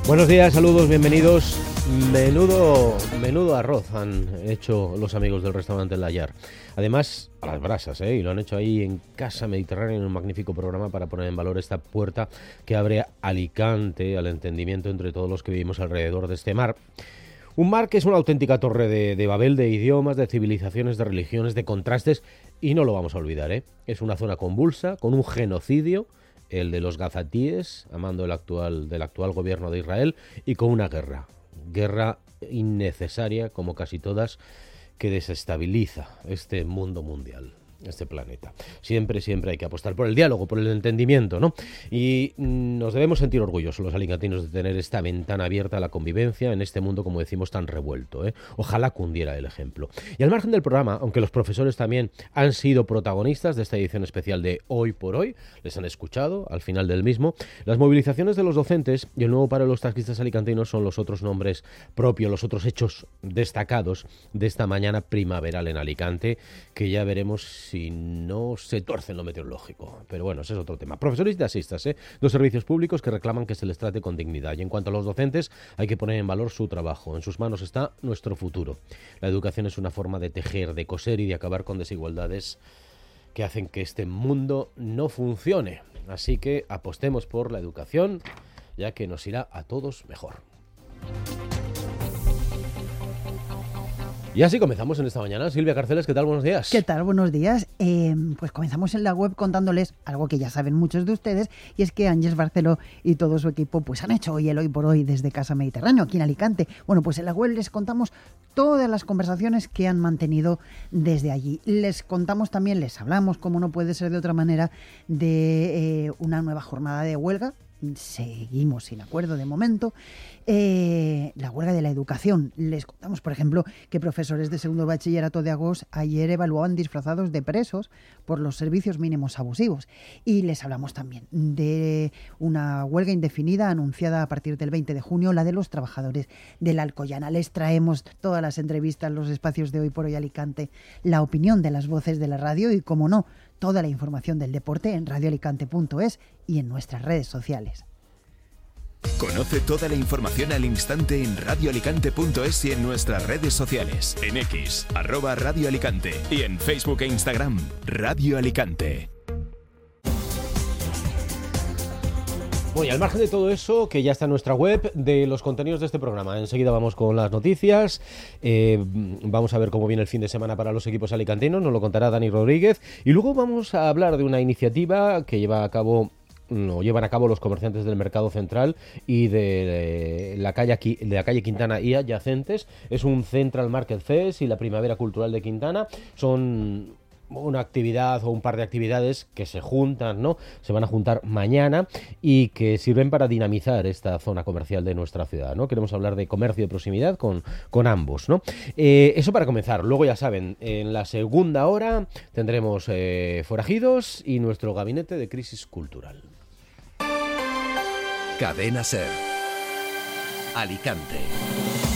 Buenos días, saludos, bienvenidos. Menudo arroz han hecho los amigos del restaurante El Layar. Además, a las brasas, y lo han hecho ahí en Casa Mediterránea, en un magnífico programa para poner en valor esta puerta que abre Alicante al entendimiento entre todos los que vivimos alrededor de este mar. Un mar que es una auténtica torre de Babel, de idiomas, de civilizaciones, de religiones, de contrastes, y no lo vamos a olvidar, Es una zona convulsa, con un genocidio, el de los gazatíes, a mando del actual gobierno de Israel, y con una guerra innecesaria, como casi todas, que desestabiliza este mundo mundial, este planeta. Siempre hay que apostar por el diálogo, por el entendimiento, ¿no? Y nos debemos sentir orgullosos los alicantinos de tener esta ventana abierta a la convivencia en este mundo, como decimos, tan revuelto, Ojalá cundiera el ejemplo. Y al margen del programa, aunque los profesores también han sido protagonistas de esta edición especial de Hoy por Hoy, les han escuchado al final del mismo, las movilizaciones de los docentes y el nuevo paro de los taxistas alicantinos son los otros nombres propios, los otros hechos destacados de esta mañana primaveral en Alicante, que ya veremos si no se tuerce en lo meteorológico. Pero bueno, ese es otro tema. Profesores y taxistas, dos servicios públicos que reclaman que se les trate con dignidad. Y en cuanto a los docentes, hay que poner en valor su trabajo. En sus manos está nuestro futuro. La educación es una forma de tejer, de coser y de acabar con desigualdades que hacen que este mundo no funcione. Así que apostemos por la educación, ya que nos irá a todos mejor. Y así comenzamos en esta mañana. Silvia Carceles, ¿qué tal? Buenos días. ¿Qué tal? Buenos días. Pues comenzamos en la web contándoles algo que ya saben muchos de ustedes, y es que Ángeles Barceló y todo su equipo pues han hecho hoy el Hoy por Hoy desde Casa Mediterránea, aquí en Alicante. Bueno, pues en la web les contamos todas las conversaciones que han mantenido desde allí. Les contamos también, les hablamos, como no puede ser de otra manera, de una nueva jornada de huelga. Seguimos sin acuerdo de momento. La huelga de la educación. Les contamos, por ejemplo, que profesores de segundo bachillerato de Agos ayer evaluaban disfrazados de presos por los servicios mínimos abusivos. Y les hablamos también de una huelga indefinida anunciada a partir del 20 de junio, la de los trabajadores de la Alcoyana. Les traemos todas las entrevistas, los espacios de Hoy por Hoy Alicante, la opinión de las voces de la radio y, como no, toda la información del deporte en radioalicante.es y en nuestras redes sociales. Conoce toda la información al instante en radioalicante.es y en nuestras redes sociales. En X, @Radio Alicante, y en Facebook e Instagram, Radio Alicante. Bueno, y al margen de todo eso, que ya está en nuestra web, de los contenidos de este programa, enseguida vamos con las noticias, vamos a ver cómo viene el fin de semana para los equipos alicantinos, nos lo contará Dani Rodríguez, y luego vamos a hablar de una iniciativa que llevan a cabo los comerciantes del Mercado Central y de la calle Quintana y adyacentes. Es un Central Market Fest y la Primavera Cultural de Quintana. Son una actividad o un par de actividades que se juntan, Se van a juntar mañana y que sirven para dinamizar esta zona comercial de nuestra ciudad, Queremos hablar de comercio de proximidad con ambos, Eso para comenzar. Luego, ya saben, en la segunda hora tendremos forajidos y nuestro gabinete de crisis cultural. Cadena SER. Alicante.